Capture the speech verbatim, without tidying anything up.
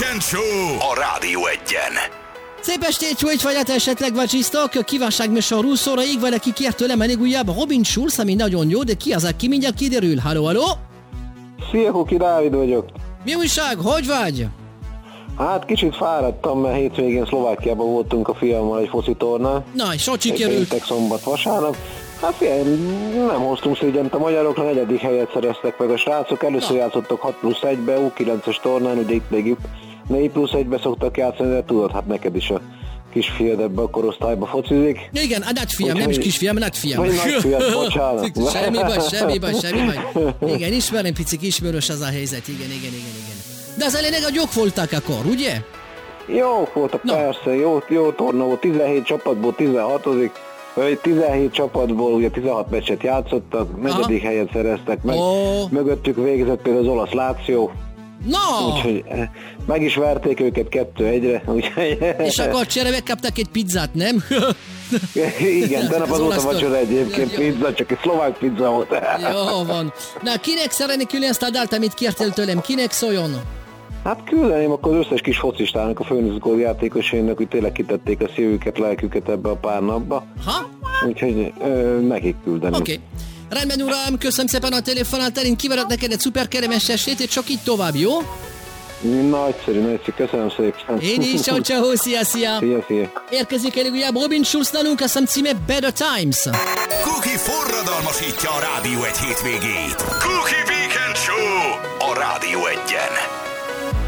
Weekend Show a Rádió Egyen. Szép estét, hogy vagyat esetleg vacsisztok? Kívánság műsorú szóraig valaki kért tőlem elég újabb Robin Schulz, ami nagyon jó, de ki az, aki mindjárt kiderül. Halló, halló? Szia, Huki, Dávid vagyok. Mi újság? Hogy vagy? Hát kicsit fáradtam, mert hétvégén Szlovákiában voltunk a fiammal egy focitornán. Na, és hogy sikerült? Péntek, szombat, vasárnap. Hát figyelj, nem hoztunk szégyent, a magyarokra negyedik helyet szereztek meg a srácok. Először Na. játszottak hat plusz egybe, U kilences tornán, ugye itt még négy plusz egybe szoktak játszani, de tudod, hát neked is a kisfiad ebbe a korosztályba focizik. Igen, a nagyfiam, nem is kisfiam, a nagyfiam. Vagy nagyfiam, bocsánat. Semmi baj, semmi baj, semmi baj. Igen, ismerem, picik ismerős az a helyzet, igen, igen, igen, igen. De az elég a jók voltak akkor, ugye? Jók voltak, no. Persze, jó, jó torna volt, tizenhét csapatból tizenhatodik tizenhét csapatból ugye tizenhat meccset játszottak, negyedik helyet szereztek meg, oh. Mögöttük végzett például az olasz Láció. No. Úgyhogy meg is verték őket kettő egyre. Úgyhogy... És akkor cserébe kaptak egy pizzát, nem? Igen, tegnap az volt a vacsora egyébként, pizza, csak egy szlovák pizza volt. Jó van. Na, kinek szeretnék küldeni ezt a dalt, amit kértél tőlem? Kinek szóljon? Hát küldeném akkor az összes kis focistának, a főnizikó játékosainak, hogy tényleg kitették a szívüket, lelküket ebbe a pár napba. Ha? Úgyhogy ö, nekik küldeném. Oké. Okay. Rendben, uram, köszönöm szépen a telefonát, én kívánok neked egy szuper kellemes estét, és csak így tovább, jó? Nagyszerű, nagyszerű, köszönöm szépen. Én is, ciao, ciao, szia, szia. Szia, szia. Érkezik elég újabb Robin Schulz nálunk, azt hiszem címe Better Times. Cookie forradalmasítja a Rádió egy hétvégét. Cookie Weekend Show a Rádió Egyen.